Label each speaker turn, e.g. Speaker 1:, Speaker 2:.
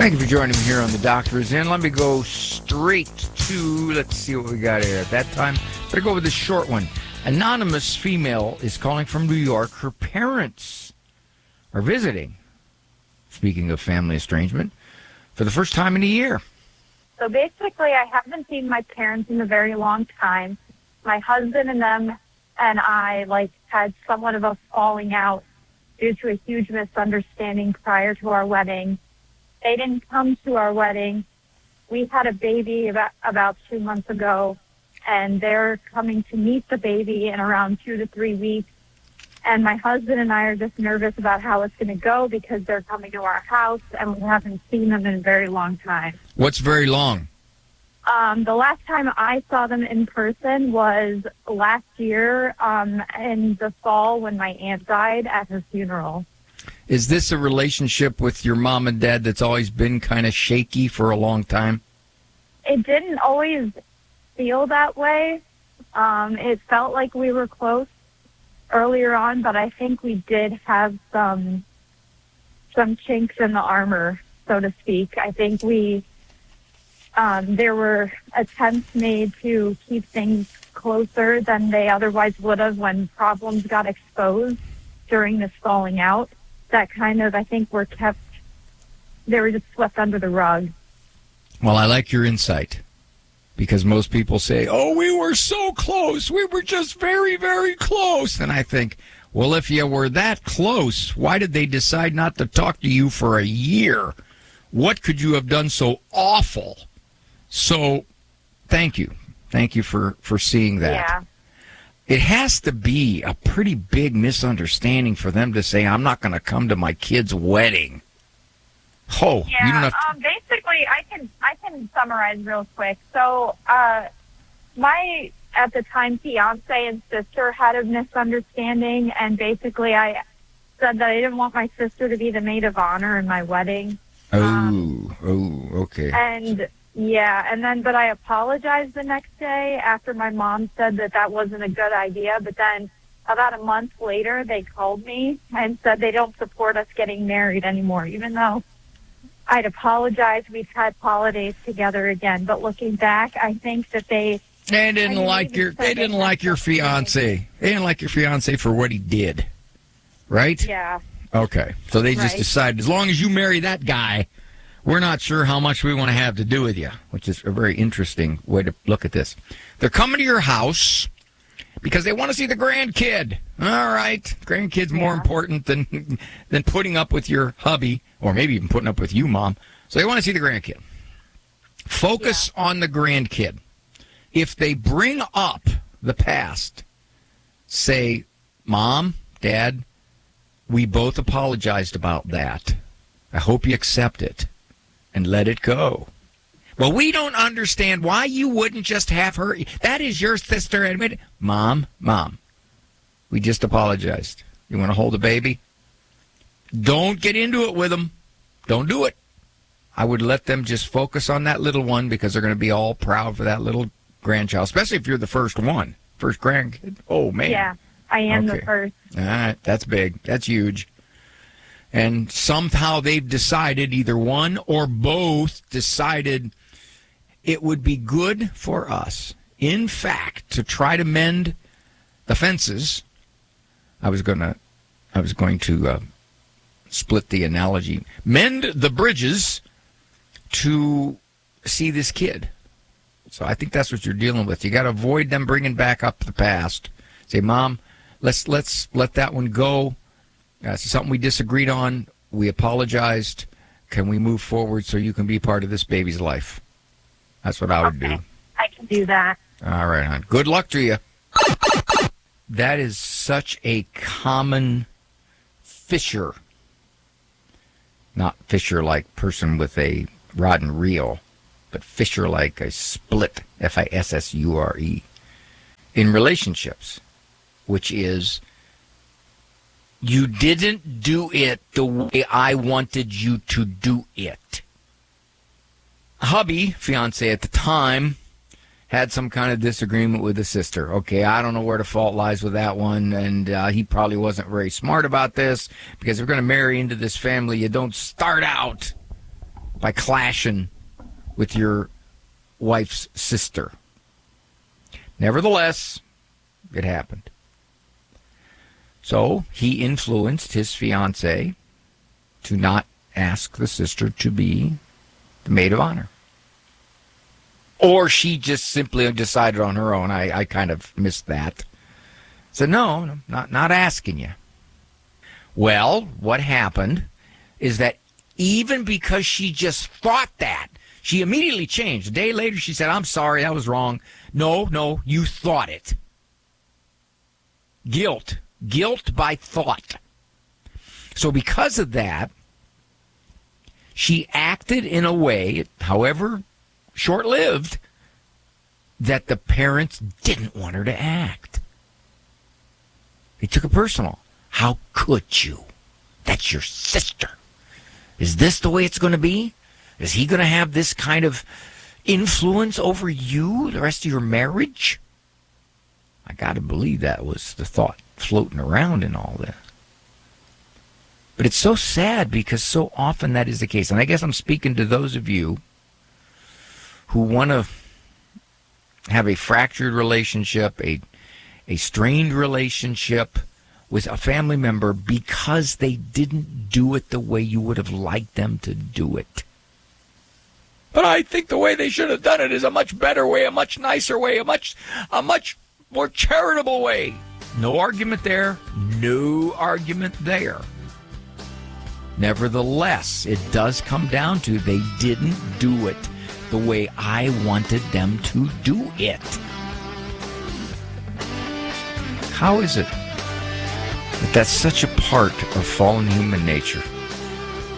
Speaker 1: Thank you for joining me here on The Doctor Is In. Let me go straight to, let's see what we got here. At that time, better go with the short one. Anonymous female is calling from New York. Her parents are visiting, speaking of family estrangement, for the first time in a year.
Speaker 2: So basically, I haven't seen my parents in a very long time. My husband and them and I, had somewhat of a falling out due to a huge misunderstanding prior to our wedding. They didn't come to our wedding. We had a baby about 2 months ago, and they're coming to meet the baby in around 2 to 3 weeks. And my husband and I are just nervous about how it's going to go because they're coming to our house, and we haven't seen them in a very long time.
Speaker 1: What's very long?
Speaker 2: The last time I saw them in person was last year in the fall when my aunt died at her funeral.
Speaker 1: Is this a relationship with your mom and dad that's always been kind of shaky for a long time?
Speaker 2: It didn't always feel that way. It felt like we were close earlier on, but I think we did have some chinks in the armor, so to speak. I think there were attempts made to keep things closer than they otherwise would have when problems got exposed during this falling out. That kind of, I think, they were just swept under the rug.
Speaker 1: Well, I like your insight, because most people say, oh, we were so close. We were just very, very close. And I think, well, if you were that close, why did they decide not to talk to you for a year? What could you have done so awful? So thank you. Thank you for seeing that.
Speaker 2: Yeah.
Speaker 1: It has to be a pretty big misunderstanding for them to say, I'm not going to come to my kid's wedding. Oh,
Speaker 2: yeah.
Speaker 1: You don't have
Speaker 2: basically, I can summarize real quick. So, my at the time fiance and sister had a misunderstanding, and basically, I said that I didn't want my sister to be the maid of honor in my wedding.
Speaker 1: Okay.
Speaker 2: And yeah, but I apologized the next day after my mom said that wasn't a good idea. But then about a month later, they called me and said they don't support us getting married anymore, even though I'd apologized. We've had holidays together again. But looking back, I think that they didn't like your
Speaker 1: fiance. They didn't like your fiance for what he did, right?
Speaker 2: Yeah.
Speaker 1: Okay. So they just decided, as long as you marry that guy, we're not sure how much we want to have to do with you, which is a very interesting way to look at this. They're coming to your house because they want to see the grandkid. All right. Grandkid's more important than putting up with your hubby, or maybe even putting up with you, Mom. So they want to see the grandkid. Focus on the grandkid. If they bring up the past, say, Mom, Dad, we both apologized about that. I hope you accept it. And let it go. Well, we don't understand why you wouldn't just have her. That is your sister. Admit it. Mom, we just apologized. You want to hold the baby? Don't get into it with them. Don't do it. I would let them just focus on that little one, because they're going to be all proud for that little grandchild, especially if you're the first grandkid. Oh, man.
Speaker 2: Yeah, I am the first.
Speaker 1: All right, that's big. That's huge. And somehow they've decided, either one or both decided, it would be good for us, in fact, to try to mend the fences. I was going to split the analogy. Mend the bridges to see this kid. So I think that's what you're dealing with. You got to avoid them bringing back up the past. Say, Mom, let's let that one go. It's something we disagreed on. We apologized. Can we move forward so you can be part of this baby's life? That's what I would do.
Speaker 2: I can do that.
Speaker 1: All right, hon. Good luck to you. That is such a common fissure. Not fissure like person with a rod and reel, but fissure like a split, F-I-S-S-U-R-E, in relationships, which is, you didn't do it the way I wanted you to do it. Hubby, fiance at the time, had some kind of disagreement with the sister. Okay, I don't know where the fault lies with that one, and he probably wasn't very smart about this, because if you're going to marry into this family, you don't start out by clashing with your wife's sister. Nevertheless, it happened. So he influenced his fiancée to not ask the sister to be the maid of honor. Or she just simply decided on her own. I kind of missed that. Said, no, not asking you. Well, what happened is that even because she just thought that, she immediately changed. A day later, she said, I'm sorry, that was wrong. No, you thought it. Guilt by thought. So because of that, she acted in a way, however short-lived, that the parents didn't want her to act. They took it personal. How could you? That's your sister. Is this the way it's going to be? Is he going to have this kind of influence over you the rest of your marriage? I got to believe that was the thought floating around in all this. But it's so sad because so often that is the case. And I guess I'm speaking to those of you who want to have a fractured relationship, a strained relationship with a family member because they didn't do it the way you would have liked them to do it. But I think the way they should have done it is a much better way, a much nicer way, a much more charitable way. No argument there. No argument there. Nevertheless, it does come down to they didn't do it the way I wanted them to do it. How is it that that's such a part of fallen human nature?